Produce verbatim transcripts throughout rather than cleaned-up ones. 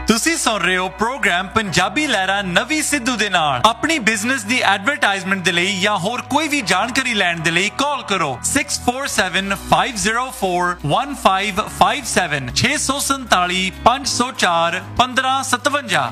ਤੁਸੀਂ ਸੁਣ ਰਹੇ ਹੋ ਪ੍ਰੋਗਰਾਮ ਪੰਜਾਬੀ ਲਹਿਰਾਂ ਨਵੀਂ ਸਿੱਧੂ ਦੇ ਨਾਲ। ਆਪਣੀ ਬਿਜ਼ਨਸ ਦੀ ਐਡਵਰਟਾਈਜ਼ਮੈਂਟ ਦੇ ਲਈ ਜਾਂ ਹੋਰ ਕੋਈ ਵੀ ਜਾਣਕਾਰੀ ਲੈਣ ਦੇ ਲਈ ਕਾਲ ਕਰੋ six four seven five zero four one five five seven ਛੇ ਸੌ ਸੰਤਾਲੀ ਪੰਜ ਸੌ ਚਾਰ ਪੰਦਰਾਂ ਸਤਵੰਜਾ।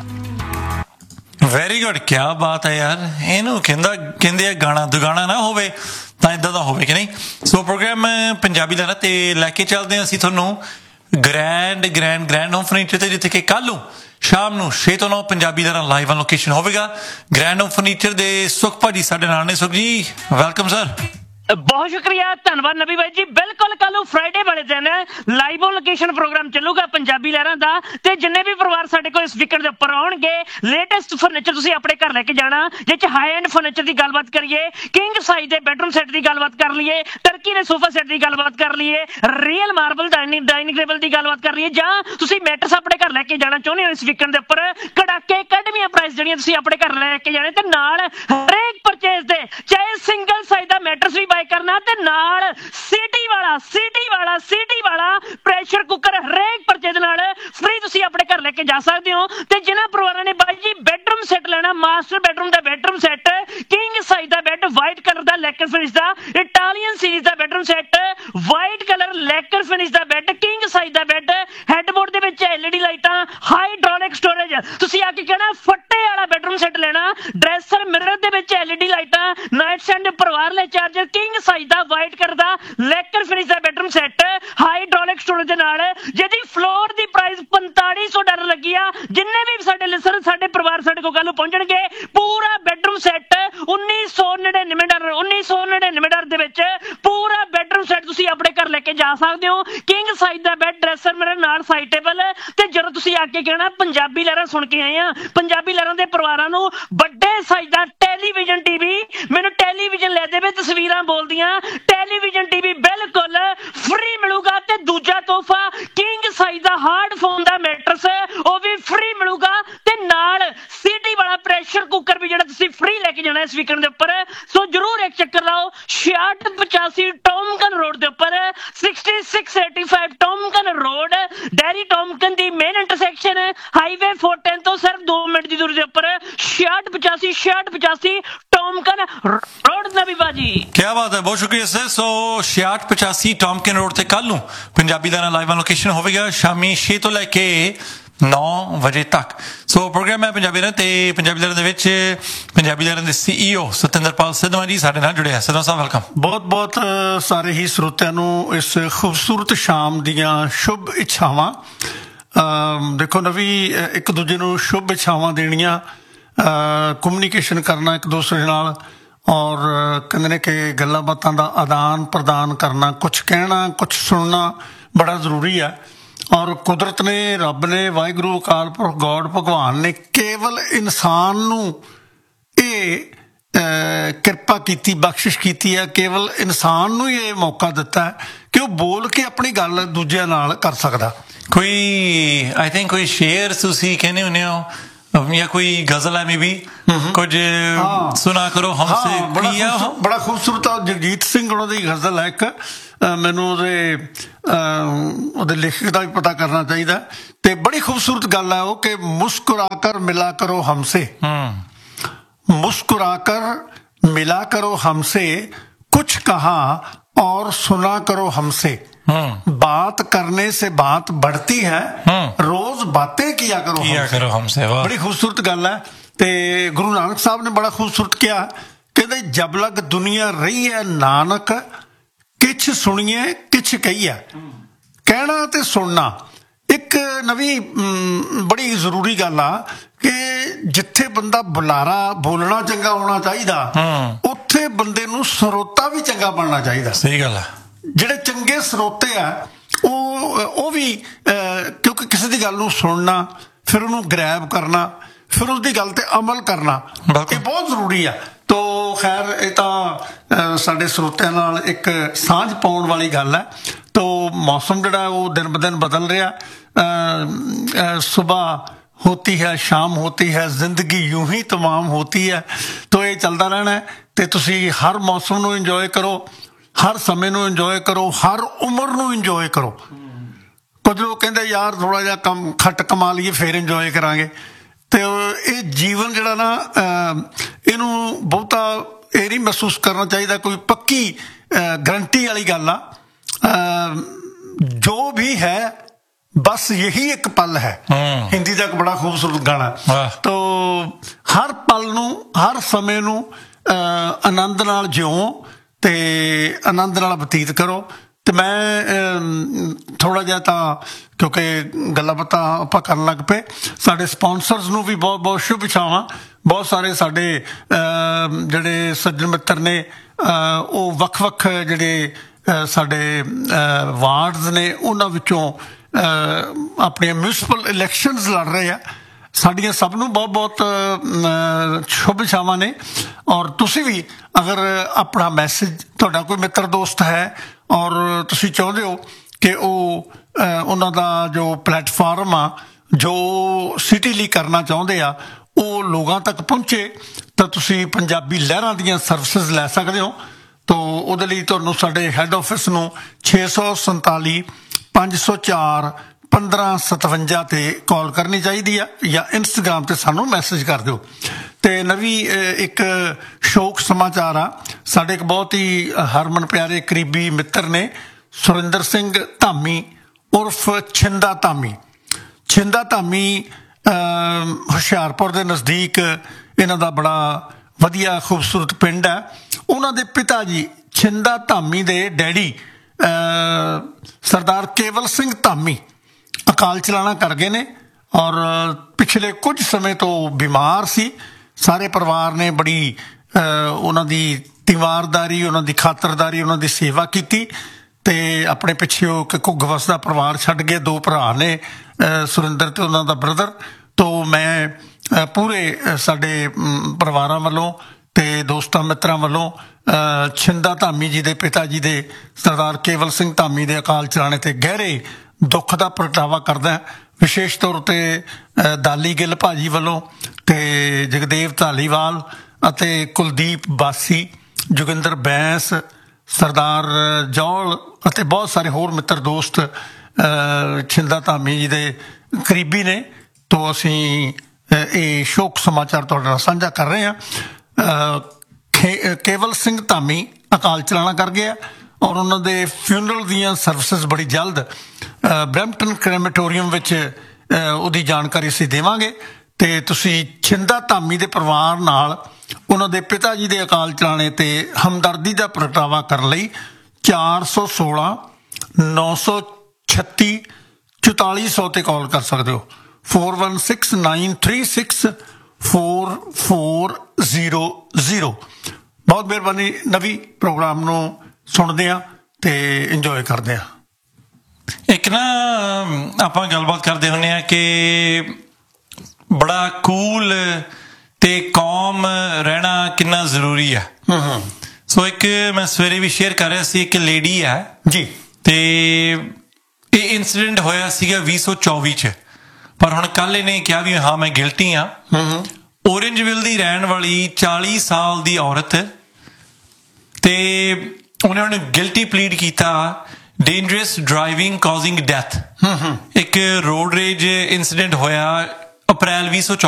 ਵੈਰੀ ਗੁੱਡ, ਕੀ ਬਾਤ ਹੈ ਯਾਰ। ਇਹਨੂੰ ਕਹਿੰਦਾ ਕਹਿੰਦੇ ਆ ਗਾਣਾ ਦੁਗਾਣਾ ਨਾ ਹੋਵੇ ਤਾਂ ਇਦਾਂ ਦਾ ਹੋਵੇ ਕਿ ਨਹੀਂ। ਸੋ ਪ੍ਰੋਗਰਾਮ ਪੰਜਾਬੀ ਲਹਿਰਾਂ ਤੇ ਲੈ ਕੇ ਚੱਲਦੇ ਹਾਂ ਅਸੀਂ ਤੁਹਾਨੂੰ grand grand grand home furniture ਤੇ, ਜਿੱਥੇ ਕਿ ਕੱਲ ਨੂੰ ਸ਼ਾਮ ਨੂੰ ਛੇ ਤੋਂ ਨੌ ਪੰਜਾਬੀ ਲਹਿਰਾਂ ਲਾਈਵ ਔਨ ਲੋਕੇਸ਼ਨ ਹੋਵੇਗਾ। ਗ੍ਰੈਂਡ ਹੋਮ ਫਰਨੀਚਰ ਦੇ ਸੁਖ ਭਾਜੀ ਸਾਡੇ ਨਾਲ ਨੇ। ਸੁਖ ਜੀ ਵੈਲਕਮ ਸਰ। ਬਹੁਤ ਸ਼ੁਕਰੀਆ, ਧੰਨਵਾਦ ਨਬੀ ਬਾਈ ਜੀ। ਬਿਲਕੁਲ ਕੱਲ ਨੂੰ ਫਰਾਈਡੇ ਵਾਲੇ ਦਿਨ ਲਾਈਵ ਔਨ ਲੋਕੇਸ਼ਨ ਪ੍ਰੋਗਰਾਮ ਚੱਲੂਗਾ ਪੰਜਾਬੀ ਲਹਿਰਾਂ ਦਾ, ਤੇ ਜਿੰਨੇ ਵੀ ਪਰਿਵਾਰ ਸਾਡੇ ਕੋਲ ਇਸ ਵੀਕਐਂਡ ਦੇ ਉੱਪਰ ਆਉਣਗੇ ਲੇਟੈਸਟ ਫਰਨੀਚਰ ਤੁਸੀਂ ਆਪਣੇ ਘਰ ਲੈ ਕੇ ਜਾਣਾ। ਜਿਹ 'ਚ ਹਾਈ ਐਂਡ ਫਰਨੀਚਰ ਦੀ ਗੱਲਬਾਤ ਕਰੀਏ, ਕਿੰਗ ਸਾਈਜ਼ ਦੇ ਬੈਡਰੂਮ ਸੈੱਟ ਦੀ ਗੱਲਬਾਤ ਕਰ ਲਈਏ, ਟਰਕੀ ਦੇ ਸੋਫਾ ਸੈੱਟ ਦੀ ਗੱਲਬਾਤ ਕਰ ਲਈਏ, real marble dining dining table ਦੀ ਗੱਲਬਾਤ ਕਰ ਲਈਏ, ਜਾਂ ਤੁਸੀਂ ਮੈਟਰਸ ਆਪਣੇ ਘਰ ਲੈ ਕੇ ਜਾਣਾ ਚਾਹੁੰਦੇ ਹੋ ਇਸ ਵੀਕਐਂਡ ਦੇ ਉੱਪਰ ਕੜਾਕੇ ਕੱਢਵੀਆਂ ਪ੍ਰਾਈਸ ਜਿਹੜੀਆਂ ਤੁਸੀਂ ਆਪਣੇ ਘਰ ਲੈ ਕੇ ਜਾਣੇ, ਤੇ ਨਾਲ ਹਰੇਕ ਪਰਚੇਜ਼ ਦੇ ਚਾਹੇ ਸਿੰਗਲ ਸਾਈਜ਼ ਦਾ ਮੈਟਰਸ ਵੀ ਬਾਏ ਕਰਨਾ, ਤੇ ਨਾਲ ਸੀਟੀ ਵਾਲਾ ਸੀਟੀ ਵਾਲਾ ਸੀਟੀ ਵਾਲਾ ਪ੍ਰੈਸ਼ਰ ਕੁੱਕਰ ਹਰੇਕ ਪਰਚੇਜ਼ ਨਾਲ ਫ੍ਰੀ ਤੁਸੀਂ ਆਪਣੇ ਘਰ ਲੈ ਕੇ ਜਾ ਸਕਦੇ ਹੋ। ਤੇ ਜਿਨ੍ਹਾਂ ਪਰਿਵਾਰਾਂ ਨੇ ਬਾਈ ਜੀ ਬੈਡਰੂਮ ਸੈੱਟ ਲੈਣਾ, ਮਾਸਟਰ ਬੈਡਰੂਮ ਦਾ ਬੈਡਰੂਮ ਸੈੱਟ, ਕਿੰਗ ਸਾਈਜ਼ ਦਾ ਬੈੱਡ ਵਾਈਟ ਕਲਰ ਦਾ ਲੈਕਰ ਫਿਨਿਸ਼ ਦਾ, ਇਟਾਲੀਅਨ ਸੀਰੀਜ਼ ਦਾ bedroom set white colour ਲੈਕਰ finish ਦਾ ਬੈੱਡ, ਕਿੰਗ ਸਾਈਜ਼ ਦਾ ਬੈੱਡ, ਹੈਡਬੋਰਡ ਦੇ ਵਿੱਚ ਐਲਈਡੀ ਲਾਈਟਾਂ, ਹਾਈਡ੍ਰੋਲਿਕ ਸਟੋਰੇਜ। ਤੁਸੀਂ ਆ ਕੇ ਕਹਿਣਾ ਫੱਟੇ ਵਾਲਾ ਬੈਡਰੂਮ ਸੈੱਟ ਲੈਣਾ, ਡਰੈਸਰ ਮਿਰਰ ਦੇ ਵਿੱਚ ਐਲਈਡੀ ਲਾਈਟਾਂ, ਨਾਈਟ ਸਟੈਂਡ ਪਰਿਵਾਰ ਲਈ ਚਾਰਜਰ, ਕਿੰਗ ਸਾਈਜ਼ ਦਾ ਵਾਈਟ ਕਲਰ ਦਾ ਲੈਕਰ ਫਿਨਿਸ਼ ਦਾ ਬੈਡਰੂਮ ਸੈੱਟ ਹਾਈਡ੍ਰੋਲਿਕ ਸਟੋਰੇਜ ਦੇ ਨਾਲ, ਜਿਹਦੀ ਫਲੋਰ ਦੀ ਪ੍ਰਾਈਸ ਪੰਤਾਲੀ ਸੌ ਡਾਲਰ ਲੱਗੀ ਆ। ਜਿੰਨੇ ਵੀ ਸਾਡੇ ਲਿਸਨਰ ਸਾਡੇ ਪਰਿਵਾਰ ਸਾਡੇ ਕੋਲ ਕੱਲ ਨੂੰ ਪਹੁੰਚਣਗੇ, ਪੂਰਾ ਬੈਡਰੂਮ ਸੈੱਟ ਉੱਨੀ ਸੌ ਨੜਿਨਵੇਂ ਡਾਲਰ ਉੱਨੀ ਸੌ ਨੜਿਨਵੇਂ ਡਾਲਰ ਦੇ ਵਿੱਚ ਪੂਰਾ ਬੈਡਰੂਮ ਸੈੱਟ ਤੁਸੀਂ ਆਪਣੇ ਘਰ ਲੈ ਕੇ ਜਾ ਸਕਦੇ ਹੋ। ਕਿੰਗ ਸਾਈਜ਼ ਦਾ ਬੈੱਡ, ਡਰੈਸਰ ਮਿਰਰ ਨਾਲ ਸਾਈਡ ਟੇਬਲ। ਤੇ ਜਦੋਂ ਤੁਸੀਂ ਆ ਕੇ ਕਹਿਣਾ ਪੰਜਾਬੀ ਲਹਿਰਾਂ ਸੁਣ ਕੇ ਆਏ ਆ, ਪੰਜਾਬੀ ਲਹਿਰਾਂ ਦੇ ਪਰਿਵਾਰਾਂ ਨੂੰ ਵੱਡੇ ਸਾਈਜ਼ ਦਾ ਟੈਲੀਵਿਜ਼ਨ ਟੀਵੀ, ਮੈਨੂੰ ਟੈਲੀਵਿਜ਼ਨ ਲੈ ਦੇਵੇ, ਤਸਵੀਰਾਂ ਬੋਲਦੀਆਂ, ਟੈਲੀਵਿਜ਼ਨ ਟੀਵੀ ਬਿਲਕੁਲ ਫ੍ਰੀ ਮਿਲੂਗਾ। ਤੇ ਦੂਜਾ ਤੋਹਫਾ ਕਿੰਗ ਸਾਈਜ਼ ਦਾ ਹਾਰਡ ਫੋਨ ਦਾ ਮੈਟਰਸ, ਉਹ ਵੀ ਫ੍ਰੀ ਮਿਲੂਗਾ। ਤੇ ਨਾਲ ਸੀਟੀ ਵਾਲਾ ਪ੍ਰੈਸ਼ਰ ਕੁੱਕਰ ਵੀ ਜਿਹੜਾ ਤੁਸੀਂ ਫ੍ਰੀ ਲੈ ਕੇ ਜਾਣਾ ਇਸ ਵੀਕਐਂਡ ਦੇ ਉੱਪਰ। ਸੋ ਜਰੂਰ ਇੱਕ ਚੱਕਰ ਲਾਓ ਛਿਆਹਠ ਪਚਾਸੀ ਟੌਮਕਨ ਰੋਡ ਦੇ ਉੱਪਰ, ਛਿਆਸੀ ਸੌ ਪਚਾਸੀ ਟੌਮਕਨ ਰੋਡ, ਡੈਰੀ ਟੌਮਕਨ ਦੀ ਮੇਨ ਇੰਟਰਸੈਕਸ਼ਨ ਹਾਈਵੇ ਚਾਰ ਸੌ ਦਸ ਤੋਂ ਸਿਰਫ ਦੋ ਮਿੰਟ ਦੀ ਦੂਰੀ ਦੇ ਉੱਪਰ ਛਿਆਹਠ ਪਚਾਸੀ ਛਿਆਹਠ ਪਚਾਸੀ ਟੌਮਕਨ ਰੋਡ। ਨਬੀ ਬਾਜੀ ਕੀ ਬਾਤ ਹੈ, ਬਹੁਤ ਸ਼ੁਕਰੀਆ ਸਰ। ਸੋ ਛਿਆਹਠ ਪਚਾਸੀ ਟੌਮਕਨ ਰੋਡ ਤੇ ਕੱਲ ਨੂੰ ਪੰਜਾਬੀ ਲਹਿਰਾਂ ਲਾਈਵ ਔਨ ਲੋਕੇਸ਼ਨ ਹੋਵੇਗਾ ਸ਼ਾਮੀ ਛੇ ਤੋਂ ਲੈ ਕੇ ਨੌ ਵਜੇ ਤੱਕ। ਸੋ ਪ੍ਰੋਗਰਾਮ ਹੈ ਪੰਜਾਬੀ ਲਹਿਰਾਂ ਤੇ ਪੰਜਾਬੀ ਲਹਿਰਾਂ ਦੇ ਵਿੱਚ ਪੰਜਾਬੀ ਲਹਿਰਾਂ ਦੇ ਸੀਈਓ ਸਤਿੰਦਰਪਾਲ ਸਿੱਧਵਾਂ ਜੀ ਸਾਡੇ ਨਾਲ ਜੁੜੇ ਆ। ਸਿੱਧਵਾਂ ਸਾਹਿਬ ਵੈਲਕਮ। ਬਹੁਤ ਬਹੁਤ ਸਾਰੇ ਹੀ ਸਰੋਤਿਆਂ ਨੂੰ ਇਸ ਖੂਬਸੂਰਤ ਸ਼ਾਮ ਦੀਆਂ ਸ਼ੁਭ ਇੱਛਾਵਾਂ। ਦੇਖੋ ਨਵੀ, ਇੱਕ ਦੂਜੇ ਨੂੰ ਸ਼ੁਭ ਇੱਛਾਵਾਂ ਦੇਣੀਆਂ, ਕਮਿਊਨੀਕੇਸ਼ਨ ਕਰਨਾ ਇੱਕ ਦੂਸਰੇ ਨਾਲ, ਔਰ ਕਹਿੰਦੇ ਨੇ ਕਿ ਗੱਲਾਂ ਬਾਤਾਂ ਦਾ ਆਦਾਨ ਪ੍ਰਦਾਨ ਕਰਨਾ, ਕੁਛ ਕਹਿਣਾ ਕੁਛ ਸੁਣਨਾ ਬੜਾ ਜ਼ਰੂਰੀ ਹੈ। ਔਰ ਕੁਦਰਤ ਨੇ, ਰੱਬ ਨੇ, ਵਾਹਿਗੁਰੂ ਅਕਾਲ ਪੁਰਖ ਗੋਡ ਭਗਵਾਨ ਨੇ ਕੇਵਲ ਇਨਸਾਨ ਨੂੰ ਇਹ ਕਿਰਪਾ ਕੀਤੀ, ਬਖਸ਼ਿਸ਼ ਕੀਤੀ ਹੈ, ਕੇਵਲ ਇਨਸਾਨ ਨੂੰ ਹੀ ਇਹ ਮੌਕਾ ਦਿੱਤਾ ਹੈ ਕਿ ਉਹ ਬੋਲ ਕੇ ਆਪਣੀ ਗੱਲ ਦੂਜਿਆਂ ਨਾਲ ਕਰ ਸਕਦਾ। ਕੋਈ ਆਈ ਥਿੰਕ ਕੋਈ ਸ਼ੇਰ ਤੁਸੀਂ ਕਹਿੰਦੇ ਹੁੰਦੇ ਹੋ ਜਾਂ ਕੋਈ ਗਜ਼ਲ ਹੈ ਮੇ ਵੀ ਕੁਝ ਸੁਣਾ ਕਰੋ ਹਮਸੇ। ਬੜਾ ਬੜਾ ਖੂਬਸੂਰਤ ਜਗਜੀਤ ਸਿੰਘ ਉਹਨਾਂ ਦੀ ਗਜ਼ਲ ਹੈ ਇੱਕ, ਮੈਨੂੰ ਉਹਦੇ ਉਹਦੇ ਲੇਖਕ ਦਾ ਵੀ ਪਤਾ ਕਰਨਾ ਚਾਹੀਦਾ। ਤੇ ਬੜੀ ਖੂਬਸੂਰਤ ਗੱਲ ਹੈ ਉਹ ਕਿ ਮੁਸਕਰਾ ਕਰ ਮਿਲਾ ਕਰੋ ਹਮਸੇ, मुस्कुरा कर मिला करो हमसे, कुछ कहा और सुना करो हमसे, बात करने से बात बढ़ती है, रोज बातें किया करो किया करो हमसे। बड़ी खूबसूरत गल है। ते गुरु नानक साहब ने बड़ा खूबसूरत किया, कहते जब लग दुनिया रही है नानक, किछ सुनिए किछ कहिए। कहना ते सुनना ਇੱਕ ਨਵੀਂ ਬੜੀ ਜ਼ਰੂਰੀ ਗੱਲ ਆ ਕਿ ਜਿੱਥੇ ਬੰਦਾ ਬੁਲਾਰਾ ਬੋਲਣਾ ਚੰਗਾ ਹੋਣਾ ਚਾਹੀਦਾ, ਉੱਥੇ ਬੰਦੇ ਨੂੰ ਸਰੋਤਾ ਵੀ ਚੰਗਾ ਬਣਨਾ ਚਾਹੀਦਾ। ਸਹੀ ਗੱਲ ਆ। ਜਿਹੜੇ ਚੰਗੇ ਸਰੋਤੇ ਆ ਉਹ ਉਹ ਵੀ ਕਿਉਂਕਿ ਕਿਸੇ ਦੀ ਗੱਲ ਨੂੰ ਸੁਣਨਾ, ਫਿਰ ਉਹਨੂੰ ਗ੍ਰੈਬ ਕਰਨਾ, ਫਿਰ ਉਸਦੀ ਗੱਲ ਤੇ ਅਮਲ ਕਰਨਾ, ਇਹ ਬਹੁਤ ਜ਼ਰੂਰੀ ਆ। ਤੋ ਖੈਰ ਇਹ ਤਾਂ ਸਾਡੇ ਸਰੋਤਿਆਂ ਨਾਲ ਇੱਕ ਸਾਂਝ ਪਾਉਣ ਵਾਲੀ ਗੱਲ ਹੈ। ਤੋ ਮੌਸਮ ਜਿਹੜਾ ਉਹ ਦਿਨ ਬ ਦਿਨ ਬਦਲ ਰਿਹਾ, ਸੁਬਹ होती है शाम होती है, जिंदगी यूं ही तमाम होती है। तो ये चलता रहना है। तो तुसी हर मौसम नूं इंजॉय करो, हर समय नूं इंजॉय करो, हर उम्र नूं इंजॉय करो। ਕੁਝ ਲੋਕ ਕਹਿੰਦੇ ਯਾਰ ਥੋੜ੍ਹਾ ਜਿਹਾ ਕੰਮ ਖੱਟ ਕਮਾ ਲਈਏ ਫਿਰ ਇੰਜੋਏ ਕਰਾਂਗੇ। ਅਤੇ ਇਹ ਜੀਵਨ ਜਿਹੜਾ ਨਾ ਇਹਨੂੰ ਬਹੁਤਾ ਇਹ ਨਹੀਂ ਮਹਿਸੂਸ ਕਰਨਾ ਚਾਹੀਦਾ ਕੋਈ ਪੱਕੀ ਗਰੰਟੀ ਵਾਲੀ ਗੱਲ ਆ। ਜੋ ਵੀ ਹੈ ਬਸ ਯਹੀ ਇੱਕ ਪਲ ਹੈ। ਹਿੰਦੀ ਦਾ ਇੱਕ ਬੜਾ ਖੂਬਸੂਰਤ ਗਾਣਾ। ਤੋ ਹਰ ਪਲ ਨੂੰ ਹਰ ਸਮੇਂ ਨੂੰ ਆਨੰਦ ਨਾਲ ਜਿਉਂ ਅਤੇ ਆਨੰਦ ਨਾਲ ਬਤੀਤ ਕਰੋ। ਅਤੇ ਮੈਂ ਥੋੜ੍ਹਾ ਜਿਹਾ ਤਾਂ ਕਿਉਂਕਿ ਗੱਲਾਂ ਬਾਤਾਂ ਆਪਾਂ ਕਰਨ ਲੱਗ ਪਏ, ਸਾਡੇ ਸਪੋਂਸਰਸ ਨੂੰ ਵੀ ਬਹੁਤ ਬਹੁਤ ਸ਼ੁਭ ਇਛਾਵਾਂ। ਬਹੁਤ ਸਾਰੇ ਸਾਡੇ ਜਿਹੜੇ ਸੱਜਣ ਮਿੱਤਰ ਨੇ ਉਹ ਵੱਖ ਵੱਖ ਜਿਹੜੇ ਸਾਡੇ ਵਾਰਡਸ ਨੇ ਉਹਨਾਂ ਵਿੱਚੋਂ ਆਪਣੀਆਂ ਮਿਊਨਿਸਪਲ ਇਲੈਕਸ਼ਨਸ ਲੜ ਰਹੇ ਆ। ਸਾਡੀਆਂ ਸਭ ਨੂੰ ਬਹੁਤ ਬਹੁਤ ਸ਼ੁਭ ਇਛਾਵਾਂ ਨੇ। ਔਰ ਤੁਸੀਂ ਵੀ ਅਗਰ ਆਪਣਾ ਮੈਸੇਜ, ਤੁਹਾਡਾ ਕੋਈ ਮਿੱਤਰ ਦੋਸਤ ਹੈ ਔਰ ਤੁਸੀਂ ਚਾਹੁੰਦੇ ਹੋ ਕਿ ਉਹ ਉਹਨਾਂ ਦਾ ਜੋ ਪਲੇਟਫਾਰਮ ਆ ਜੋ ਸਿਟੀ ਲਈ ਕਰਨਾ ਚਾਹੁੰਦੇ ਆ ਉਹ ਲੋਕਾਂ ਤੱਕ ਪਹੁੰਚੇ, ਤਾਂ ਤੁਸੀਂ ਪੰਜਾਬੀ ਲਹਿਰਾਂ ਦੀਆਂ ਸਰਵਿਸਿਜ਼ ਲੈ ਸਕਦੇ ਹੋ। ਤਾਂ ਉਹਦੇ ਲਈ ਤੁਹਾਨੂੰ ਸਾਡੇ ਹੈੱਡ ਆਫਿਸ ਨੂੰ ਛੇ ਸੌ ਸੰਤਾਲੀ ਪੰਜ ਸੌ ਚਾਰ ਪੰਦਰਾਂ ਸਤਵੰਜਾ 'ਤੇ ਕਾਲ ਕਰਨੀ ਚਾਹੀਦੀ ਆ, ਜਾਂ ਇੰਸਟਾਗ੍ਰਾਮ 'ਤੇ ਸਾਨੂੰ ਮੈਸੇਜ ਕਰ ਦਿਓ। ਅਤੇ ਨਵੀਂ ਇੱਕ ਸ਼ੋਕ ਸਮਾਚਾਰ ਆ, ਸਾਡੇ ਇੱਕ ਬਹੁਤ ਹੀ ਹਰਮਨ ਪਿਆਰੇ ਕਰੀਬੀ ਮਿੱਤਰ ਨੇ ਸੁਰਿੰਦਰ ਸਿੰਘ ਧਾਮੀ ਉਰਫ ਛਿੰਦਾ ਧਾਮੀ। ਛਿੰਦਾ ਧਾਮੀ ਹੁਸ਼ਿਆਰਪੁਰ ਦੇ ਨਜ਼ਦੀਕ ਇਹਨਾਂ ਦਾ ਬੜਾ ਵਧੀਆ ਖੂਬਸੂਰਤ ਪਿੰਡ ਹੈ। ਉਹਨਾਂ ਦੇ ਪਿਤਾ ਜੀ ਛਿੰਦਾ ਧਾਮੀ ਦੇ ਡੈਡੀ ਸਰਦਾਰ ਕੇਵਲ ਸਿੰਘ ਧਾਮੀ ਅਕਾਲ ਚਲਾਣਾ ਕਰ ਗਏ ਨੇ ਔਰ ਪਿਛਲੇ ਕੁਝ ਸਮੇਂ ਤੋਂ ਬਿਮਾਰ ਸੀ। ਸਾਰੇ ਪਰਿਵਾਰ ਨੇ ਬੜੀ ਉਹਨਾਂ ਦੀ ਤੀਵਾਰਦਾਰੀ, ਉਹਨਾਂ ਦੀ ਖਾਤਰਦਾਰੀ, ਉਹਨਾਂ ਦੀ ਸੇਵਾ ਕੀਤੀ ਅਤੇ ਆਪਣੇ ਪਿੱਛੇ ਉਹ ਇੱਕ ਘੁੱਗ ਵਸਦਾ ਪਰਿਵਾਰ ਛੱਡ ਕੇ ਦੋ ਭਰਾ ਨੇ, ਸੁਰਿੰਦਰ ਅਤੇ ਉਹਨਾਂ ਦਾ ਬ੍ਰਦਰ। ਤੋਂ ਮੈਂ ਪੂਰੇ ਸਾਡੇ ਪਰਿਵਾਰਾਂ ਵੱਲੋਂ ਅਤੇ ਦੋਸਤਾਂ ਮਿੱਤਰਾਂ ਵੱਲੋਂ ਛਿੰਦਾ ਧਾਮੀ ਜੀ ਦੇ ਪਿਤਾ ਜੀ ਦੇ ਸਰਦਾਰ ਕੇਵਲ ਸਿੰਘ ਧਾਮੀ ਦੇ ਅਕਾਲ ਚਲਾਣੇ 'ਤੇ ਗਹਿਰੇ ਦੁੱਖ ਦਾ ਪ੍ਰਗਟਾਵਾ ਕਰਦਾ। ਵਿਸ਼ੇਸ਼ ਤੌਰ 'ਤੇ ਦਾਲੀ ਗਿੱਲ ਭਾਜੀ ਵੱਲੋਂ ਅਤੇ ਜਗਦੇਵ ਧਾਲੀਵਾਲ ਅਤੇ ਕੁਲਦੀਪ ਬਾਸੀ, ਜੋਗਿੰਦਰ ਬੈਂਸ, ਸਰਦਾਰ ਜੌਲ ਅਤੇ ਬਹੁਤ ਸਾਰੇ ਹੋਰ ਮਿੱਤਰ ਦੋਸਤ ਛਿੰਦਾ ਧਾਮੀ ਜੀ ਦੇ ਕਰੀਬੀ ਨੇ। ਤੋਂ ਅਸੀਂ ਇਹ ਸ਼ੋਕ ਸਮਾਚਾਰ ਤੁਹਾਡੇ ਨਾਲ ਸਾਂਝਾ ਕਰ ਰਹੇ ਹਾਂ। ਕੇਵਲ ਸਿੰਘ ਧਾਮੀ ਅਕਾਲ ਚਲਾਣਾ ਕਰ ਗਿਆ ਔਰ ਉਹਨਾਂ ਦੇ ਫਿਊਨਰਲ ਦੀਆਂ ਸਰਵਿਸਿਜ਼ ਬੜੀ ਜਲਦ ਬਰੈਂਪਟਨ ਕ੍ਰੈਮੇਟੋਰੀਅਮ ਵਿੱਚ ਉਹਦੀ ਜਾਣਕਾਰੀ ਅਸੀਂ ਦੇਵਾਂਗੇ। ਅਤੇ ਤੁਸੀਂ ਛਿੰਦਾ ਧਾਮੀ ਦੇ ਪਰਿਵਾਰ ਨਾਲ ਉਹਨਾਂ ਦੇ ਪਿਤਾ ਜੀ ਦੇ ਅਕਾਲ ਚਲਾਣੇ 'ਤੇ ਹਮਦਰਦੀ ਦਾ ਪ੍ਰਗਟਾਵਾ ਕਰਨ ਲਈ ਚਾਰ ਸੌ ਸੋਲਾਂ ਨੌ ਸੌ ਛੱਤੀ ਚੁਤਾਲੀ ਸੌ 'ਤੇ ਕਾਲ ਕਰ ਸਕਦੇ ਹੋ। Four one six nine three six four four zero zero. ਬਹੁਤ ਮਿਹਰਬਾਨੀ। ਨਵੀਂ ਪ੍ਰੋਗਰਾਮ ਨੂੰ ਸੁਣਦੇ ਹਾਂ ਅਤੇ ਇੰਜੋਏ ਕਰਦੇ ਹਾਂ। ਇੱਕ ਨਾ ਆਪਾਂ ਗੱਲਬਾਤ ਕਰਦੇ ਹੁੰਦੇ ਹਾਂ ਕਿ ਬੜਾ ਕੂਲ ਤੇ ਕੌਮ ਰਹਿਣਾ ਕਿੰਨਾ ਜ਼ਰੂਰੀ ਆ। ਸੋ ਇੱਕ ਮੈਂ ਸਵੇਰੇ ਵੀ ਸ਼ੇਅਰ ਕਰ ਰਿਹਾ ਸੀ, ਇੱਕ ਲੇਡੀ ਹੈ ਜੀ, ਤੇ ਇਹ ਇੰਸੀਡੈਂਟ ਹੋਇਆ ਸੀਗਾ ਵੀਹ ਸੌ ਚੌਵੀ 'ਚ, ਪਰ ਹੁਣ ਕੱਲ ਇਹਨੇ ਕਿਹਾ ਵੀ ਹਾਂ ਮੈਂ ਗਿਲਟੀ ਹਾਂ। ਔਰੇਂਜਵਿਲ ਦੀ ਰਹਿਣ ਵਾਲੀ ਚਾਲੀ ਸਾਲ ਦੀ ਔਰਤ, ਤੇ ਉਹਨੇ ਉਹਨੇ ਗਿਲਟੀ ਪਲੀਡ ਕੀਤਾ ਡੇਂਜਰਸ ਡਰਾਈਵਿੰਗ ਕਾਜ਼ਿੰਗ ਡੈਥ। ਇੱਕ ਰੋਡ ਰੇਜ ਇੰਸੀਡੈਂਟ ਹੋਇਆ ਅਪ੍ਰੈਲ ਵੀਹ ਸੌ